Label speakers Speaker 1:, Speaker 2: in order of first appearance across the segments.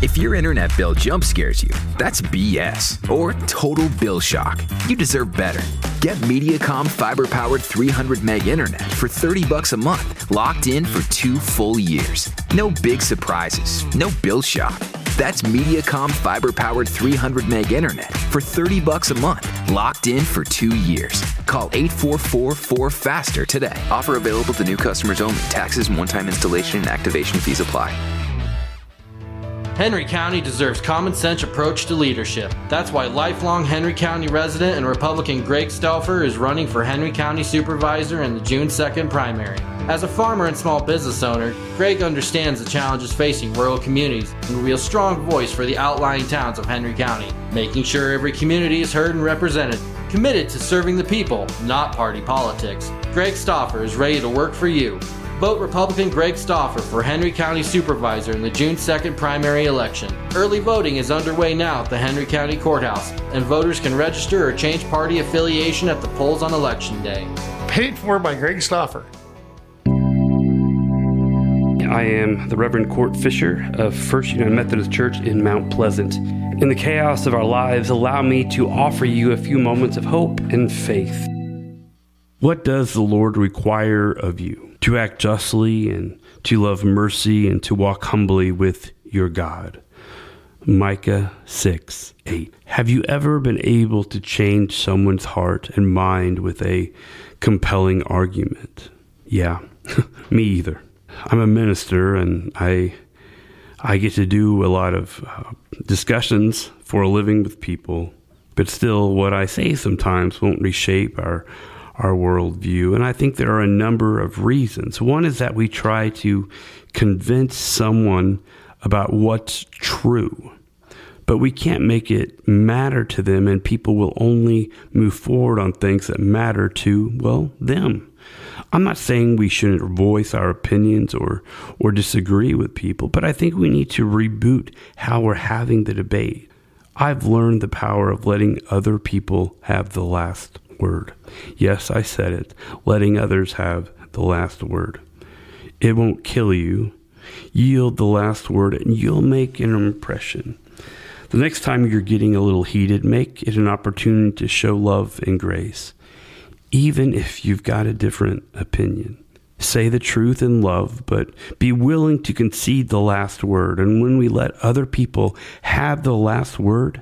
Speaker 1: If your internet bill jump scares you, that's BS or total bill shock. You deserve better. Get Mediacom fiber-powered 300 meg internet for $30 a month, locked in for 2 full years. No big surprises, no bill shock. That's Mediacom fiber-powered 300 meg internet for $30 a month, locked in for 2 years. Call 844-4FASTER today. Offer available to new customers only. Taxes and one-time installation and activation fees apply.
Speaker 2: Henry County deserves common sense approach to leadership. That's why lifelong Henry County resident and Republican Greg Stauffer is running for Henry County Supervisor in the June 2nd primary. As a farmer and small business owner, Greg understands the challenges facing rural communities and will be a strong voice for the outlying towns of Henry County, making sure every community is heard and represented. Committed to serving the people, not party politics, Greg Stauffer is ready to work for you. Vote Republican Greg Stauffer for Henry County Supervisor in the June 2nd primary election. Early voting is underway now at the Henry County Courthouse, and voters can register or change party affiliation at the polls on Election Day.
Speaker 3: Paid for by Greg Stauffer.
Speaker 4: I am the Reverend Court Fisher of First United Methodist Church in Mount Pleasant. In the chaos of our lives, allow me to offer you a few moments of hope and faith. What does the Lord require of you? To act justly and to love mercy and to walk humbly with your God. Micah 6:8. Have you ever been able to change someone's heart and mind with a compelling argument? Yeah, me either. I'm a minister and I get to do a lot of discussions for a living with people, but still what I say sometimes won't reshape our worldview. And I think there are a number of reasons. One is that we try to convince someone about what's true, but we can't make it matter to them, and people will only move forward on things that matter to, well, them. I'm not saying we shouldn't voice our opinions or disagree with people, but I think we need to reboot how we're having the debate. I've learned the power of letting other people have the last word. Yes, I said it. Letting others have the last word. It won't kill you. Yield the last word and you'll make an impression. The next time you're getting a little heated, make it an opportunity to show love and grace. Even if you've got a different opinion. Say the truth in love, but be willing to concede the last word. And when we let other people have the last word,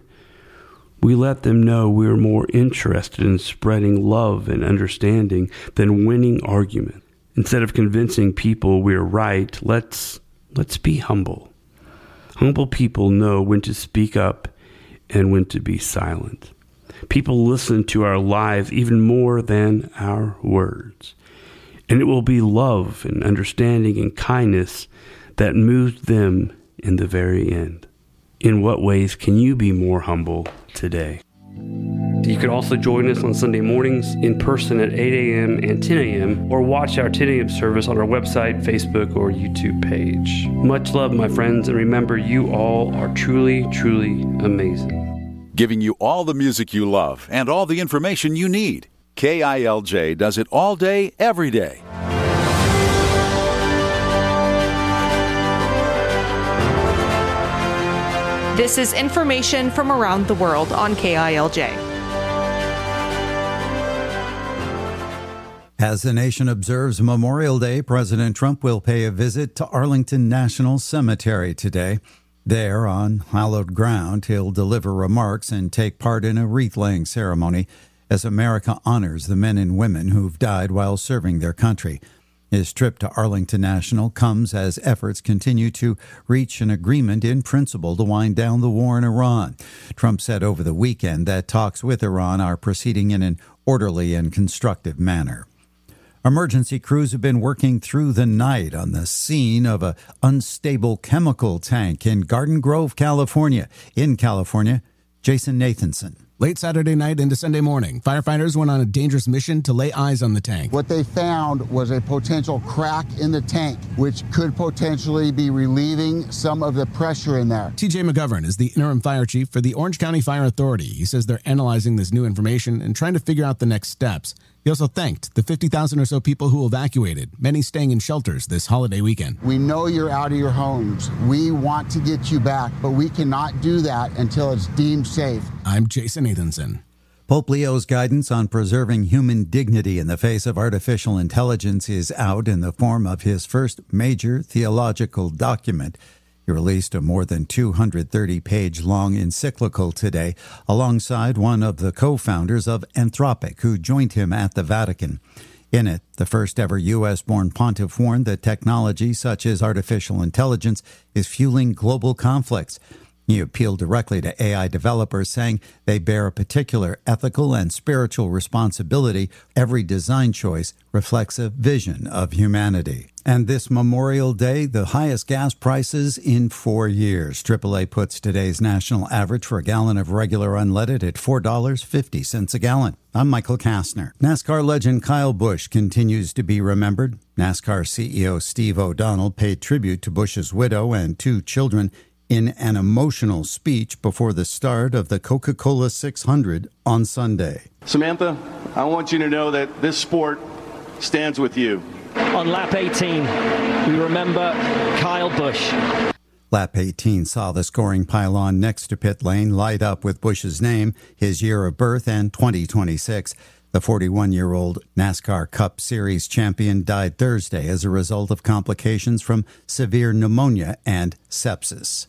Speaker 4: we let them know we're more interested in spreading love and understanding than winning argument. Instead of convincing people we're right, let's be humble. Humble people know when to speak up and when to be silent. People listen to our lives even more than our words. And it will be love and understanding and kindness that moves them in the very end. In what ways can you be more humble today? You could also join us on Sunday mornings in person at 8 a.m. and 10 a.m. or watch our 10 a.m. service on our website, Facebook, or YouTube page. Much love, my friends, and remember, you all are truly, truly amazing.
Speaker 5: Giving you all the music you love and all the information you need. KILJ does it all day, every day.
Speaker 6: This is information from around the world on KILJ.
Speaker 7: As the nation observes Memorial Day, President Trump will pay a visit to Arlington National Cemetery today. There, on hallowed ground, he'll deliver remarks and take part in a wreath-laying ceremony as America honors the men and women who've died while serving their country. His trip to Arlington National comes as efforts continue to reach an agreement in principle to wind down the war in Iran. Trump said over the weekend that talks with Iran are proceeding in an orderly and constructive manner. Emergency crews have been working through the night on the scene of an unstable chemical tank in Garden Grove, California. In California, Jason Nathanson.
Speaker 8: Late Saturday night into Sunday morning, firefighters went on a dangerous mission to lay eyes on the tank.
Speaker 9: What they found was a potential crack in the tank, which could potentially be relieving some of the pressure in there.
Speaker 8: TJ McGovern is the interim fire chief for the Orange County Fire Authority. He says they're analyzing this new information and trying to figure out the next steps. He also thanked the 50,000 or so people who evacuated, many staying in shelters this holiday weekend.
Speaker 9: We know you're out of your homes. We want to get you back, but we cannot do that until it's deemed safe.
Speaker 8: I'm Jason Nathanson.
Speaker 7: Pope Leo's guidance on preserving human dignity in the face of artificial intelligence is out in the form of his first major theological document. He released a more than 230-page-long encyclical today, alongside one of the co-founders of Anthropic, who joined him at the Vatican. In it, the first-ever U.S.-born pontiff warned that technology such as artificial intelligence is fueling global conflicts. He appealed directly to AI developers, saying they bear a particular ethical and spiritual responsibility. Every design choice reflects a vision of humanity. And this Memorial Day, the highest gas prices in 4 years. AAA puts today's national average for a gallon of regular unleaded at $4.50 a gallon. I'm Michael Kastner. NASCAR legend Kyle Busch continues to be remembered. NASCAR CEO Steve O'Donnell paid tribute to Busch's widow and 2 children in an emotional speech before the start of the Coca-Cola 600 on Sunday.
Speaker 10: Samantha, I want you to know that this sport stands with you.
Speaker 11: On lap 18, we remember Kyle Busch.
Speaker 7: Lap 18 saw the scoring pylon next to pit lane light up with Busch's name, his year of birth, and 2026. The 41-year-old NASCAR Cup Series champion died Thursday as a result of complications from severe pneumonia and sepsis.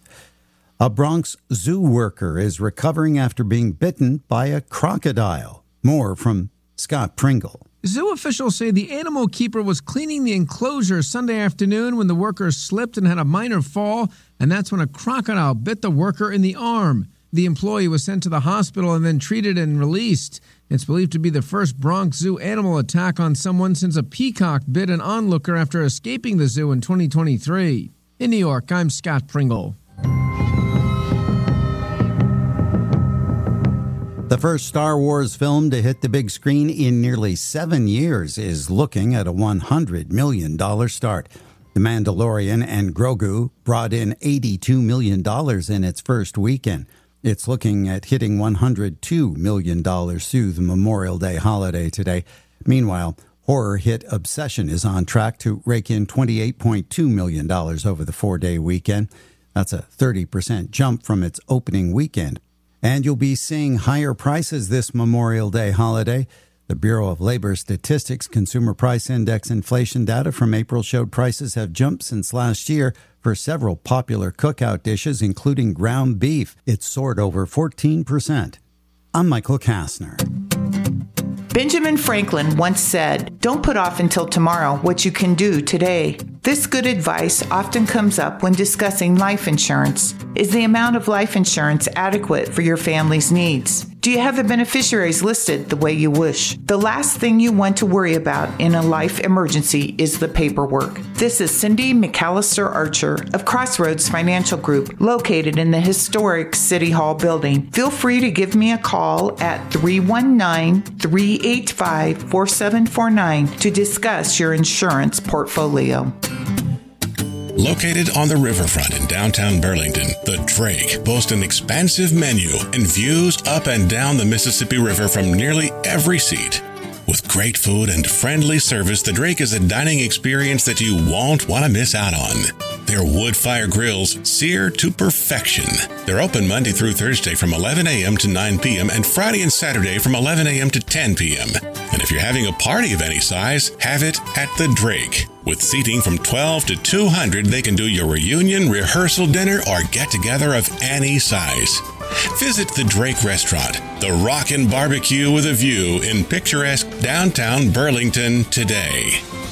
Speaker 7: A Bronx zoo worker is recovering after being bitten by a crocodile. More from Scott Pringle.
Speaker 12: Zoo officials say the animal keeper was cleaning the enclosure Sunday afternoon when the worker slipped and had a minor fall, and that's when a crocodile bit the worker in the arm. The employee was sent to the hospital and then treated and released. It's believed to be the first Bronx Zoo animal attack on someone since a peacock bit an onlooker after escaping the zoo in 2023. In New York, I'm Scott Pringle.
Speaker 7: The first Star Wars film to hit the big screen in nearly 7 years is looking at a $100 million start. The Mandalorian and Grogu brought in $82 million in its first weekend. It's looking at hitting $102 million through the Memorial Day holiday today. Meanwhile, horror hit Obsession is on track to rake in $28.2 million over the 4-day weekend. That's a 30% jump from its opening weekend. And you'll be seeing higher prices this Memorial Day holiday. The Bureau of Labor Statistics Consumer Price Index inflation data from April showed prices have jumped since last year for several popular cookout dishes, including ground beef. It soared over 14%. I'm Michael Kastner.
Speaker 13: Benjamin Franklin once said, "Don't put off until tomorrow what you can do today." This good advice often comes up when discussing life insurance. Is the amount of life insurance adequate for your family's needs? Do you have the beneficiaries listed the way you wish? The last thing you want to worry about in a life emergency is the paperwork. This is Cindy McAllister Archer of Crossroads Financial Group, located in the historic City Hall building. Feel free to give me a call at 319-385-4749 to discuss your insurance portfolio.
Speaker 14: Located on the riverfront in downtown Burlington, the Drake boasts an expansive menu and views up and down the Mississippi River from nearly every seat. With great food and friendly service, the Drake is a dining experience that you won't want to miss out on. Their wood fire grills sear to perfection. They're open Monday through Thursday from 11 a.m. to 9 p.m. and Friday and Saturday from 11 a.m. to 10 p.m. And if you're having a party of any size, have it at the Drake. With seating from 12 to 200, they can do your reunion, rehearsal dinner, or get-together of any size. Visit the Drake Restaurant, the Rockin' Barbecue with a View in picturesque downtown Burlington today.